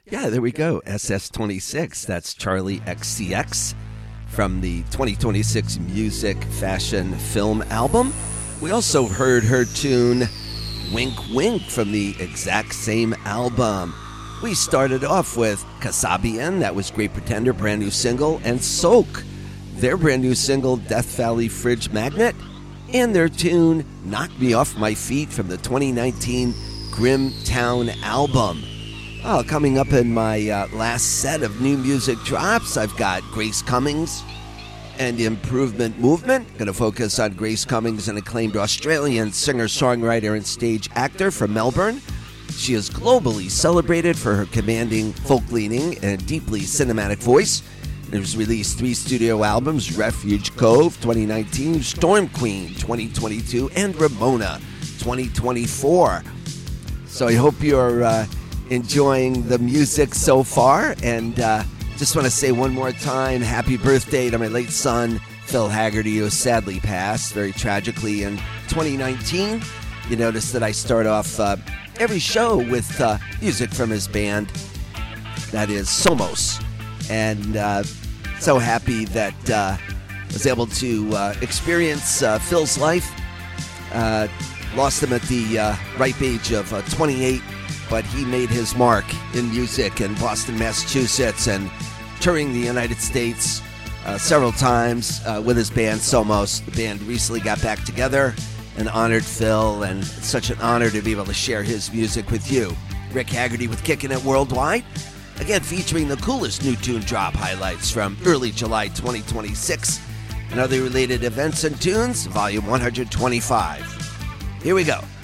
Yeah, there we go. SS26. That's Charlie XCX from the 2026 Music Fashion Film album. We also heard her tune Wink Wink from the exact same album. We started off with Kasabian, that was Great Pretender, brand new single, and Soak, their brand new single, Death Valley Fridge Magnet, and their tune Knock Me Off My Feet from the 2019 Grim Town album. Oh, coming up in my last set of new music drops, I've got Grace Cummings and Improvement Movement. Going to focus on Grace Cummings, an acclaimed Australian singer-songwriter and stage actor from Melbourne. She is globally celebrated for her commanding, folk-leaning, and deeply cinematic voice. There's released 3 studio albums, Refuge Cove 2019, Storm Queen 2022, and Ramona 2024. So I hope you're enjoying the music so far, and just want to say one more time, happy birthday to my late son, Phil Haggerty, who sadly passed very tragically in 2019. You notice that I start off every show with music from his band, that is Somos, and so happy that I was able to experience Phil's life. Lost him at the ripe age of 28, but he made his mark in music in Boston, Massachusetts, and touring the United States several times with his band Somos. The band recently got back together and honored Phil, and it's such an honor to be able to share his music with you. Rick Haggerty with Kickin' It Worldwide, again featuring the coolest new tune drop highlights from early July 2026 and other related events and tunes, volume 125. Here we go.